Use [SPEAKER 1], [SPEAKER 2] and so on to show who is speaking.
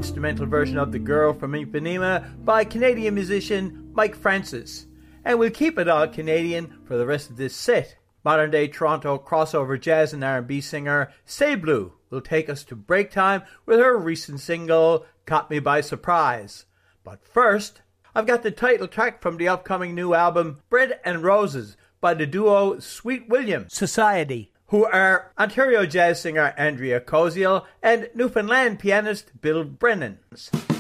[SPEAKER 1] instrumental version of The Girl from Ipanema by Canadian musician Mike Francis. And we'll keep it all Canadian for the rest of this set. Modern-day Toronto crossover jazz and R&B singer Say Blue will take us to break time with her recent single, Caught Me By Surprise. But first, I've got the title track from the upcoming new album, Bread and Roses, by the duo Sweet William Society, who are Ontario jazz singer Andrea Koziel and Newfoundland pianist Bill Brennan.